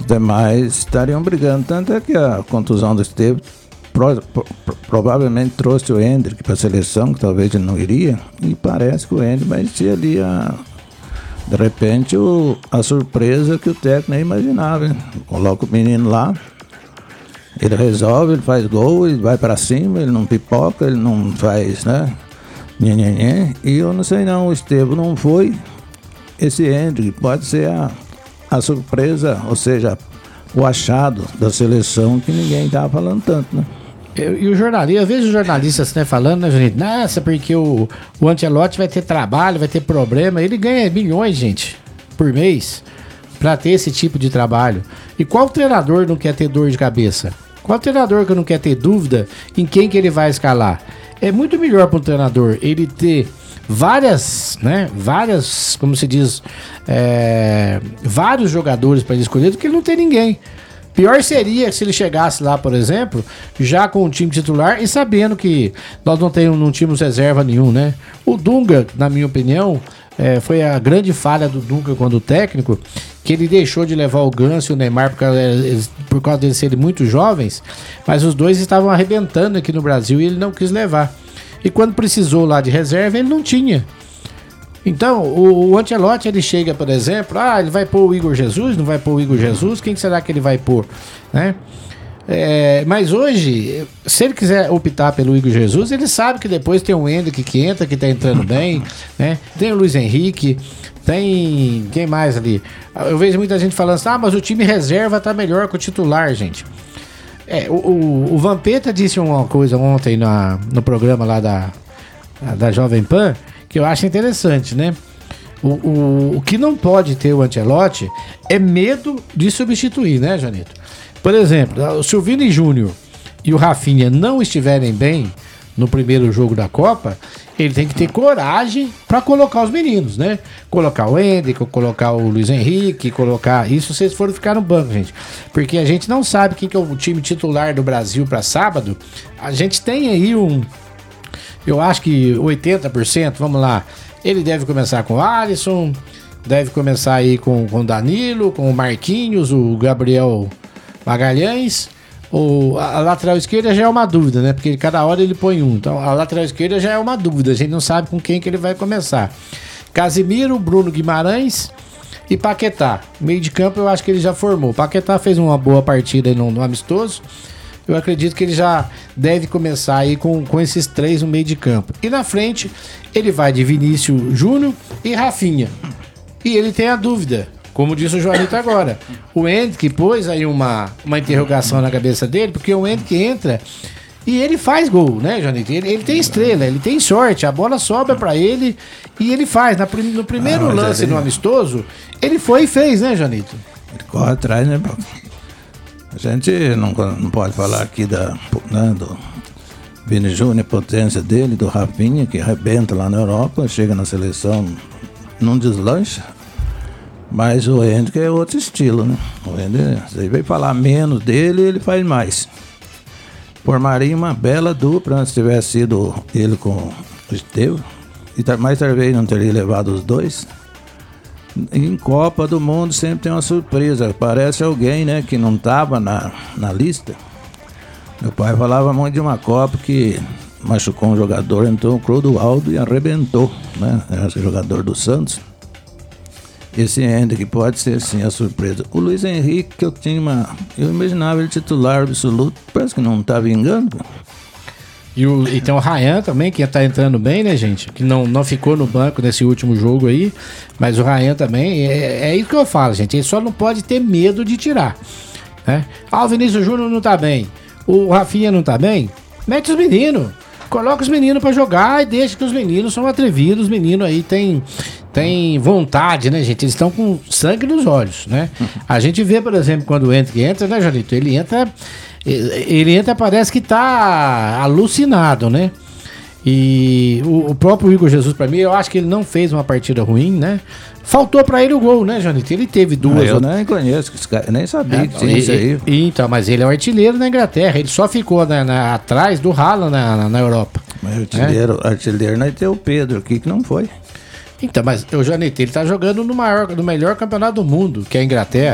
Os demais estariam brigando. Tanto é que a contusão do Estevam provavelmente trouxe o Hendrick para a seleção, que talvez ele não iria. E parece que o Hendrick vai ser ali de repente a surpresa que o técnico nem imaginava. Hein? Coloca o menino lá, ele resolve, ele faz gol, ele vai para cima, ele não pipoca, ele não faz, né? E eu não sei não, o Estevam não foi. Esse Hendrick pode ser a surpresa, ou seja, o achado da seleção que ninguém estava falando tanto, né? E o jornalista, eu vejo os jornalistas, né, falando, né, gente? Nossa, porque o Ancelotti vai ter trabalho, vai ter problema. Ele ganha milhões, gente, por mês, pra ter esse tipo de trabalho. E qual treinador não quer ter dor de cabeça? Qual treinador que não quer ter dúvida em quem que ele vai escalar? É muito melhor para um treinador ele ter várias, como se diz, vários jogadores para ele escolher do que ele não ter ninguém. Pior seria se ele chegasse lá, por exemplo, já com o time titular e sabendo que nós não tínhamos reserva nenhum, né? O Dunga, na minha opinião, foi a grande falha do Dunga quando técnico, que ele deixou de levar o Ganso e o Neymar por causa deles serem muito jovens, mas os dois estavam arrebentando aqui no Brasil e ele não quis levar. E quando precisou lá de reserva, ele não tinha. Então, o Ancelotti, ele chega, por exemplo, ele vai pôr o Igor Jesus, não vai pôr o Igor Jesus, quem será que ele vai pôr, né? Mas hoje, se ele quiser optar pelo Igor Jesus, ele sabe que depois tem o Hendrick que entra, que tá entrando bem, né? Tem o Luiz Henrique, tem... quem mais ali? Eu vejo muita gente falando assim, mas o time reserva tá melhor que o titular, gente. O Vampeta disse uma coisa ontem no programa lá da Jovem Pan, que eu acho interessante, né? O que não pode ter o Ancelotti é medo de substituir, né, Janito? Por exemplo, se o Vini Júnior e o Rafinha não estiverem bem no primeiro jogo da Copa, ele tem que ter coragem para colocar os meninos, né? Colocar o Hendrick, colocar o Luiz Henrique, colocar... Isso vocês foram ficar no banco, gente. Porque a gente não sabe quem que é o time titular do Brasil para sábado. A gente tem aí eu acho que 80%, vamos lá. Ele deve começar com o Alisson, deve começar aí com o Danilo, com o Marquinhos, o Gabriel Magalhães. A lateral esquerda já é uma dúvida, né? Porque cada hora ele põe um. Então a lateral esquerda já é uma dúvida. A gente não sabe com quem que ele vai começar. Casimiro, Bruno Guimarães e Paquetá. Meio de campo eu acho que ele já formou. Paquetá fez uma boa partida aí no amistoso. Eu acredito que ele já deve começar aí com esses três no meio de campo. E na frente, ele vai de Vinícius Júnior e Rafinha. E ele tem a dúvida, como disse o Joanito agora. O Hendrick pôs aí uma interrogação na cabeça dele, porque o Hendrick entra e ele faz gol, né, Joanito? Ele tem estrela, ele tem sorte, a bola sobra pra ele e ele faz. No primeiro lance no amistoso, ele foi e fez, né, Joanito? Ele corre atrás, né, a gente não pode falar aqui do Vini Júnior, a potência dele, do Rafinha, que arrebenta lá na Europa, chega na seleção, não deslancha. Mas o Hendrick é outro estilo, né? O Hendrick, você vai falar menos dele, ele faz mais. Formaria uma bela dupla, se tivesse sido ele com o Estevam. E mais talvez não teria levado os dois. Em Copa do Mundo sempre tem uma surpresa. Parece alguém, né, que não estava na lista. Meu pai falava muito de uma Copa que machucou um jogador, entrou o Clodoaldo e arrebentou, né? Era jogador do Santos. Esse Hendrick pode ser sim a surpresa. O Luiz Henrique, que eu imaginava ele titular absoluto, parece que não está vingando. E tem o Ryan também, que tá entrando bem, né, gente? Que não ficou no banco nesse último jogo aí. Mas o Ryan também, é isso que eu falo, gente. Ele só não pode ter medo de tirar, né? O Vinícius Júnior não tá bem. O Rafinha não tá bem. Mete os meninos. Coloca os meninos pra jogar e deixa que os meninos são atrevidos. Os meninos aí tem vontade, né, gente? Eles estão com sangue nos olhos, né? A gente vê, por exemplo, quando o Hendrick entra, né, Janito? Ele entra, parece que tá alucinado, né? E o próprio Igor Jesus, pra mim, eu acho que ele não fez uma partida ruim, né? Faltou pra ele o gol, né, Janito? Ele teve duas... Eu nem conheço, nem sabia que tinha isso aí. Então, mas ele é um artilheiro na Inglaterra. Ele só ficou atrás do Haaland na Europa. Mas artilheiro nós tem o Pedro aqui, que não foi. Então, mas o Janito, ele tá jogando no melhor campeonato do mundo, que é a Inglaterra.